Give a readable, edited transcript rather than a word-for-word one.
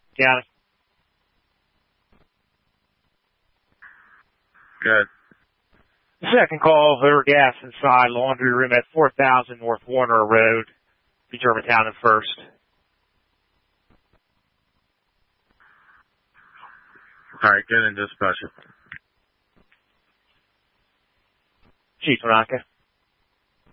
County. Good. Second call, over gas inside laundry room at 4000 North Warner Road, Germantown and First. All right, good in dispatch. Chief Tanaka.